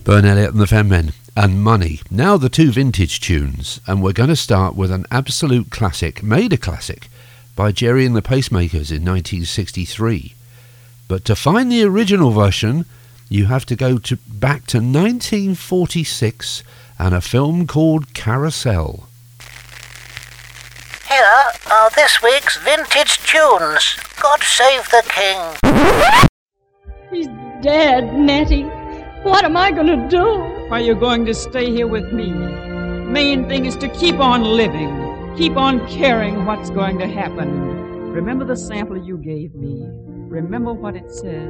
Bern Elliott and the Fen Men and Money. Now the two vintage tunes, and we're going to start with an absolute classic, made a classic, by Gerry and the Pacemakers in 1963. But to find the original version, you have to go back to 1946 and a film called Carousel. Here are this week's vintage tunes. God save the king. He's dead, Nettie. What am I going to do? Why, you're going to stay here with me. Main thing is to keep on living. Keep on caring what's going to happen. Remember the sample you gave me. Remember what it says.